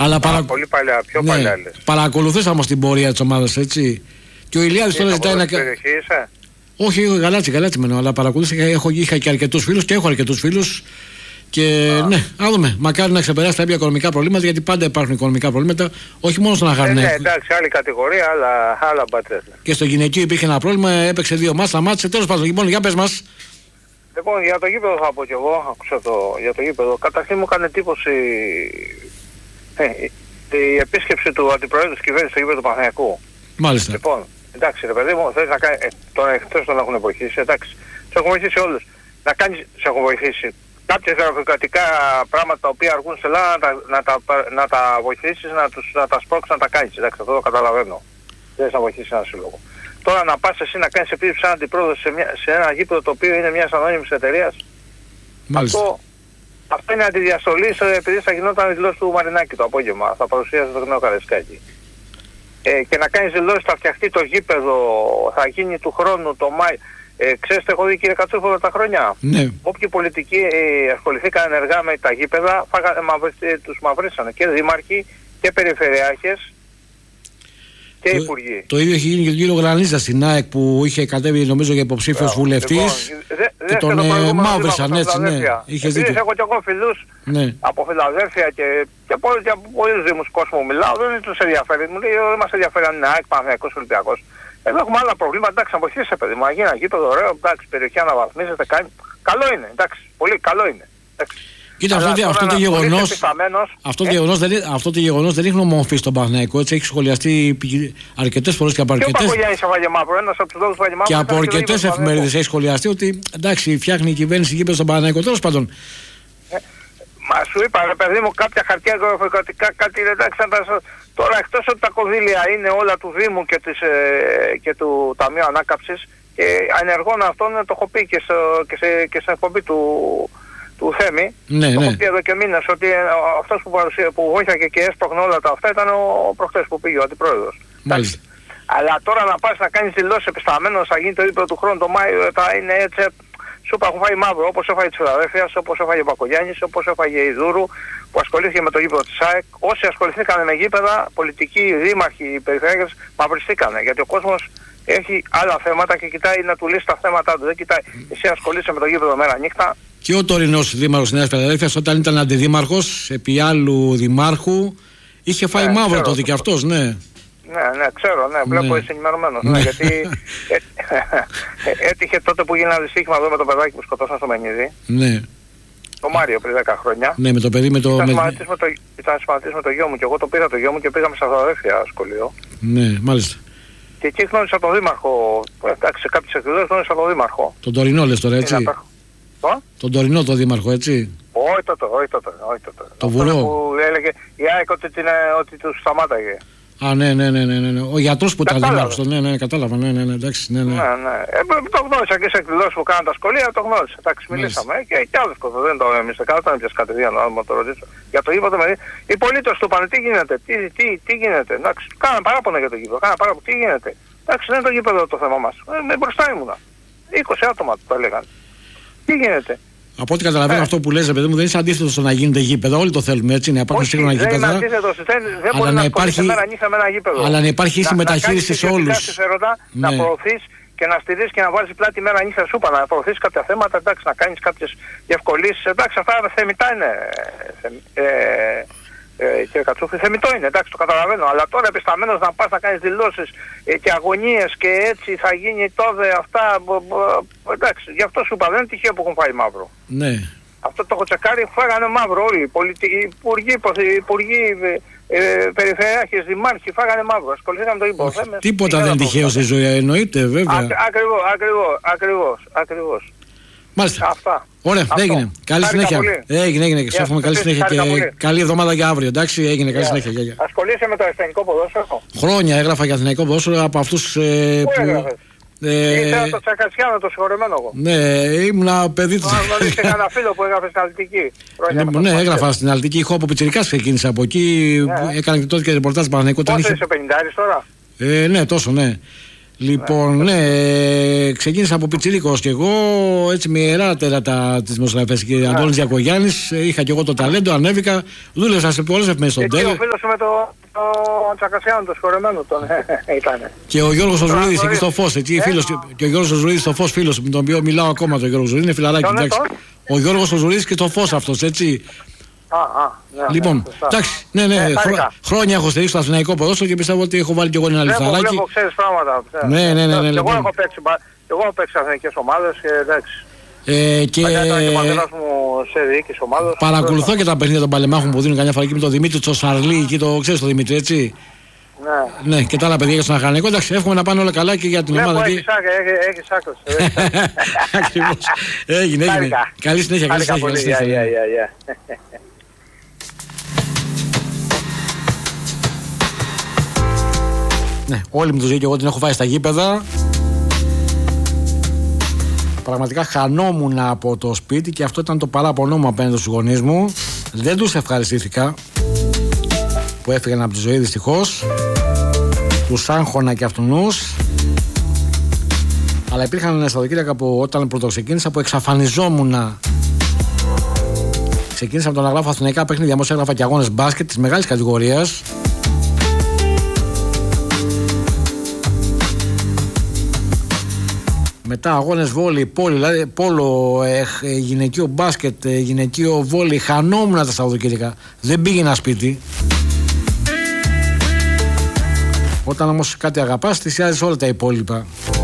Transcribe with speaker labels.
Speaker 1: Αλλά
Speaker 2: πολύ παλιά, πιο παλιά λες.
Speaker 1: Παρακολουθούσα όμως την πορεία της ομάδας, έτσι. Και ο Ηλιάδης τώρα ζητάει να...
Speaker 2: περιοχή είσαι?
Speaker 1: Όχι, Γαλάτσι μένω, αλλά παρακολούθησα. Είχα και αρκετούς φίλους και έχω αρκετούς φίλους. Και ναι, να δούμε. Μακάρι να ξεπεράσει τα ίδια οικονομικά προβλήματα, γιατί πάντα υπάρχουν οικονομικά προβλήματα, όχι μόνο στον Αχαρνέ.
Speaker 2: Ναι, εντάξει, άλλη κατηγορία, άλλα μπατζέτ.
Speaker 1: Και στο γυναικείο υπήρχε ένα πρόβλημα, έπαιξε 2 μάτς, σταμάτησε. Τέλος πάντων, λοιπόν, για πες μας.
Speaker 2: Λοιπόν, για το γήπεδο θα πω κι εγώ, άκουσα για το γήπεδο. Καταρχήν μου έκανε εντύπωση η επίσκεψη του αντιπροέδρου της κυβέρνησης στο γήπεδο του Παναθηναϊκού.
Speaker 1: Μάλιστα.
Speaker 2: Λοιπόν, εντάξει ρε παιδί μου, θες να κάνει, τον εχθρός τον έχουν βοηθήσει, εντάξει. Σε έχουν βοηθήσει όλους. Σε έχουν βοηθήσει. Κάποια γραφειοκρατικά πράγματα τα οποία αργούν σε Ελλάδα να τα βοηθήσεις, να τα σπρώξεις, να τα κάνεις. Εντάξει, αυτό το καταλαβαίνω. Δεν θα βοηθήσει ένα σύλλογο. Τώρα να πας εσύ να κάνεις επίσης σαν αντιπρόεδρος σε ένα γήπεδο το οποίο είναι μιας ανώνυμης εταιρείας. Αυτό είναι αντιδιαστολή επειδή θα γινόταν η δηλώση του Μαρινάκη το απόγευμα. Θα παρουσίασε το νέο Καρεσκάκη. Και να κάνεις δηλώσεις, θα φτιαχτεί το γήπεδο, θα γίνει του χρόνου το Μάη. Ξέρετε, έχω δει κύριε Κατσούφο τα χρόνια.
Speaker 1: Ναι.
Speaker 2: Όποιοι πολιτικοί ασχοληθήκαν ενεργά με τα γήπεδα, τους μαυρίσανε και δήμαρχοι και περιφερειάρχες και υπουργοί.
Speaker 1: Το ίδιο έχει γίνει και τον κύριο Γρανίζα στην ΑΕΚ που είχε κατέβει νομίζω για υποψήφιος βουλευτής. Και τον μαύρισαν έτσι, ναι.
Speaker 2: Επίσης έχω και εγώ φιλούς από Φιλαδέλφια και από πολλούς δήμους κόσμου μιλάω, δεν τους ενδιαφέρει. Μου λέει δεν μας ενδιαφέρει αν είναι ΑΕΚ, Παναθηναϊκός, Ολυμπιακός. Εδώ έχουμε άλλα προβλήματα, εντάξει, να βοηθήσει παιδί μου, να γίνει ένα γήπεδο ωραίο, εντάξει, περιοχή αναβαθμίζεται, κάνει. Καλό είναι, εντάξει, πολύ καλό είναι. Εντάξει.
Speaker 1: Κοίτα, αυτό το γεγονός δεν ρίχνει ομορφή στον Παναθηναϊκό, έτσι έχει σχολιαστεί αρκετές φορές και από αρκετές.
Speaker 2: Και ο Παπογιάννης έφαγε μαύρο, ένας από τους λόγους που έφαγε μαύρο.
Speaker 1: Και από αρκετές εφημερίδες έχει σχολιαστεί ότι εντάξει, φτιάχνει η κυβέρνηση γήπεδο στον Παναθηναϊκό, τέλος πάντων.
Speaker 2: Μα σου είπα ρε παιδί μου, κάποια χαρτιά γραφειοκρατικά, κάτι εντάξει, τώρα εκτός ότι τα κονδύλια είναι όλα του Δήμου και του Ταμείου Ανάκαμψης, και ενεργών αυτών το έχω πει και σε εκπομπή του Θέμη, το έχω πει εδώ και μήνες, ότι αυτός που βοήθησε και έσπρωχνε όλα τα αυτά ήταν ο προχτές που πήγε ο αντιπρόεδρος.
Speaker 1: Μάλιστα.
Speaker 2: Αλλά τώρα να πας να κάνεις δηλώσεις επισταμένος, θα γίνει το ίδιο του χρόνου το Μάιο, θα είναι έτσι. Σου είπα, έχουν φάει μαύρο, όπως έφαγε της Φιλαδέλφειας, όπως έφαγε ο Μπακογιάννης, όπως έφαγε η Δούρου, που ασχολήθηκε με το γήπεδο της ΑΕΚ. Όσοι ασχοληθήκαν με γήπεδα, πολιτικοί, δήμαρχοι, περιφερειάρχες, μαυριστήκανε. Γιατί ο κόσμος έχει άλλα θέματα και κοιτάει να του λύσει τα θέματα του. Δεν κοιτάει, εσύ ασχολείσαι με το γήπεδο μέρα νύχτα.
Speaker 1: Και ο τωρινός δήμαρχος της Νέας Φιλαδέλφειας, όταν ήταν αντιδήμαρχος επί άλλου δημάρχου, είχε φάει μαύρο τότε και αυτός, ναι.
Speaker 2: Ναι, ξέρω, βλέπω είσαι ενημερωμένος. Ναι, γιατί έτυχε τότε που γίνει ένα δυστύχημα εδώ με το παιδάκι που σκοτώσαν στο Μενίδη.
Speaker 1: Ναι.
Speaker 2: Το Μάριο πριν 10 χρόνια.
Speaker 1: Ναι, με το παιδί με το.
Speaker 2: Ήταν συμμαθητής με το γιο μου και εγώ το πήρα το γιο μου και πήγαμε στα Φιλαδέλφεια σχολείο.
Speaker 1: Ναι, μάλιστα.
Speaker 2: Και εκεί γνώρισα τον δήμαρχο. Εντάξει, σε κάποιες εκδηλώσεις γνώρισα τον δήμαρχο.
Speaker 1: Τον τωρινό λες τώρα, έτσι. Τον τωρινό το δήμαρχο, έτσι.
Speaker 2: Όχι τότε.
Speaker 1: Το βουρό.
Speaker 2: Που έλεγε η ΑΕΚ ότι τους σταμάταγε.
Speaker 1: Α, ναι. Ο γιατρός που ήταν δήμαρχος. Ναι, κατάλαβα. Ναι, εντάξει. Ναι.
Speaker 2: Το γνώρισα και σε εκδηλώσεις που κάναν τα σχολεία, το γνώρισα. Εντάξει, μιλήσαμε και άλλους κόσμος. Δεν το εμείς δεν κάναμε πια κατηδίαν να το ρωτήσω. Για το γήπεδο οι πολίτες του είπαν τι γίνεται, τι γίνεται. Εντάξει, κάνανε παράπονα για το γήπεδο. Τι γίνεται. Εντάξει, δεν είναι το γήπεδο το θέμα μας. Μπροστά ήμουνα. 20 άτομα το έλεγαν. Τι γίνεται.
Speaker 1: Από ό,τι καταλαβαίνω αυτό που λες, παιδί μου, δεν είσαι αντίθετο στο να γίνεται γήπεδο. Όλοι το θέλουμε έτσι, να υπάρχουν σύγχρονα γήπεδα.
Speaker 2: Δεν είναι αντίθετος, δεν μπορεί να ασχολείσαι μέρα νύχτα με ένα γήπεδο.
Speaker 1: Αλλά να υπάρχει ίση μεταχείριση σε όλους.
Speaker 2: Να προωθείς και να στηρίζεις και να βάλεις πλάτη μέρα νύχτα σούπα, να προωθείς κάποια θέματα, εντάξει, να κάνεις κάποιες διευκολύνσεις. Εντάξει, αυτά θεμιτά είναι. Κύριε Κατσούφη, θεμιτό είναι, εντάξει, το καταλαβαίνω. Αλλά τώρα επισταμένος να πας να κάνεις δηλώσεις και αγωνίες και έτσι θα γίνει τότε αυτά. Εντάξει, γι' αυτό σου είπα, δεν είναι τυχαίο που έχουν φάει μαύρο.
Speaker 1: Ναι.
Speaker 2: Αυτό το έχω τσεκάρει, φάγανε μαύρο όλοι. Υπουργοί, περιφερειάρχες, δημάρχοι φάγανε μαύρο. Ασχοληθήκαμε το γήπεδο.
Speaker 1: Τίποτα δεν είναι τυχαίο στη ζωή, εννοείται, βέβαια.
Speaker 2: Ακριβώς.
Speaker 1: Μάλιστα.
Speaker 2: Αυτά.
Speaker 1: Ωραία, έγινε. Καλή συνέχεια. Έγινε. Και εύχομαι καλή συνέχεια και καλή εβδομάδα για αύριο. Εντάξει, έγινε. Καλή συνέχεια.
Speaker 2: Ασχολείσαι με το εθνικό ποδόσφαιρο.
Speaker 1: Χρόνια έγραφα για εθνικό ποδόσφαιρο από αυτούς που.
Speaker 2: Ήθελα το Τσακασιάνο, το συγχωρεμένο εγώ.
Speaker 1: Ναι, ήμουνα παιδί του.
Speaker 2: Είχα ένα φίλο που έγραφε στην Αλυτική.
Speaker 1: Ναι, έγραφα στην Αλυτική. Είχα από πιτσιρικάς ξεκίνησα από εκεί. Έκανε και τότε και ρεπορτάζ Παναθηναϊκού.
Speaker 2: Πόσο είσαι 50 τώρα?
Speaker 1: Ναι, τόσο, ναι. Λοιπόν, ναι, ξεκίνησα από πιτσιρίκος και εγώ, έτσι με ιερά τέρατα της δημοσιογραφίας και Αντώνης Διακογιάννης, είχα και εγώ το ταλέντο, ανέβηκα, δούλευα σε πολλές εφημερίδες στον
Speaker 2: τέλος.
Speaker 1: ΤΕΛ.
Speaker 2: Και ο φίλος με το Τσακασιάνο, το σχολεμένο τον ήταν.
Speaker 1: Και ο Γιώργος ο Ζουλίδης εκεί στο Φως, εκεί φίλος, και ο Γιώργος ο Ζουλίδης στο Φως, φίλος με τον οποίο μιλάω ακόμα, τον Γιώργο Ζουλίδη, είναι φιλαράκι, εντάξει. Ο Γιώργος ο Ζουλίδης και στο Φως αυτός, έτσι.
Speaker 2: Ναι,
Speaker 1: λοιπόν, εντάξει, ναι, χρόνια έχω στηρίξει στο αθηναϊκό ποδόσφαιρο και πιστεύω ότι έχω βάλει κι εγώ ένα λιθαράκι.
Speaker 2: Βλέπω, ξέρεις πράγματα.
Speaker 1: Ναι.
Speaker 2: Εγώ έχω παίξει αθηναϊκές ομάδες και εντάξει.
Speaker 1: Και
Speaker 2: ο πατέρας μου σε διοίκηση ομάδας.
Speaker 1: Παρακολουθώ και τα παιχνίδια των παλεμάχων που δίνουν καμιά φορά εκεί με τον Δημήτρη Τσοσαρλή, εκεί το ξέρεις το Δημήτρη, έτσι. Ναι, και τα άλλα παιδιά για στον Αχανικό. Εντάξει, εύχομαι να πάνε όλα καλά και για την ομάδα εκεί.
Speaker 2: Έχεις άκρος.
Speaker 1: Ακριβώς. Έγινε. Καλή συνέχεια. Ναι, όλη μου το ζωή και εγώ την έχω φάει στα γήπεδα. Πραγματικά χανόμουν από το σπίτι και αυτό ήταν το παράπονό μου απέναντι στους γονείς μου. Δεν τους ευχαριστήθηκα που έφυγαν από τη ζωή δυστυχώς. Τους άγχωνα και αυτούς. Αλλά υπήρχαν Σαββατοκύριακα που όταν πρωτοξεκίνησα που εξαφανιζόμουν. Ξεκίνησα με το να γράφω αθηναϊκά παιχνίδια, όμως έγραφα και αγώνες μπάσκετ της μεγάλης κατηγορίας. Μετά αγώνες βόλι, πόλο, γυναικείο μπάσκετ, γυναικείο βόλι. Χανόμουν τα Σαββατοκύριακα. Δεν πήγαινα σπίτι. Όταν όμως κάτι αγαπάς, θυσιάζεις όλα τα υπόλοιπα.